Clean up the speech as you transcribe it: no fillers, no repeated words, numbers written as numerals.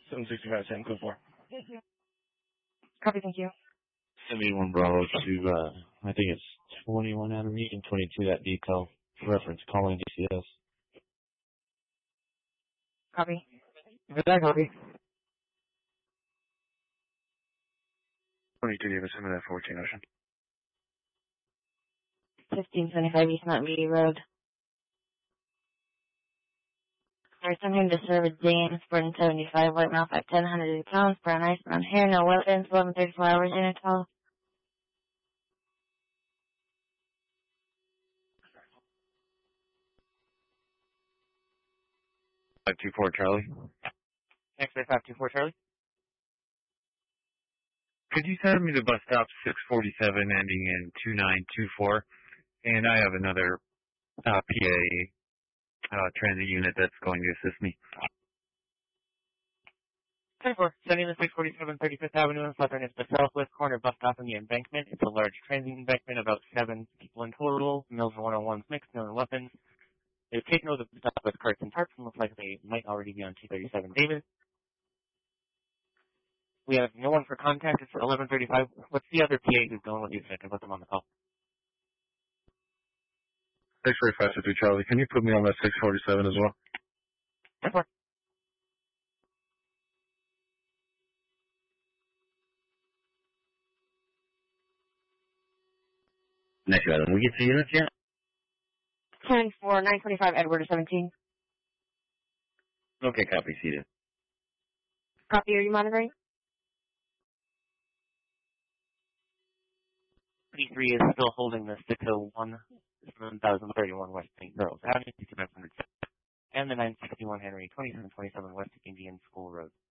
765, Sam, code 4. Copy, thank you. 71 Bravo to, I think it's 21 out of Region 22, that decal. Reference, calling DCS. Copy. Is that copy? 22 Davis, I'm at 14 Ocean. 1575 East Mount Meady Road. Alright, I'm here to serve a James, Burton 75, white mouth at 1,080 pounds, brown eyes, brown hair, no weapons, 11:34 hours, in a 12. 524 Charlie. X-ray 524 Charlie. Could you send me to bus stop 647 ending in 2924? And I have another PA transit unit that's going to assist me. 24, sending the 647 35th Avenue in Southern. It's the southwest corner bus stop in the embankment. It's a large transit embankment, about 7 people in total. Mills 101's mixed, no weapons. They've taken over the stop with carts and tarps and looks like they might already be on 237 Davis. We have no one for contact. It's 11:35. What's the other PA who's going with you? So I can put them on the call. X-ray 553 Charlie, can you put me on that 647 as well? 10-4. Next item, we get to units yet? 10-4, 925 Edward 17. Okay, copy, seated. Copy, are you monitoring? P3 is still holding the 601, 1031 West St. Charles Avenue, 2500 and the 961 Henry, 2727 West Indian School Road.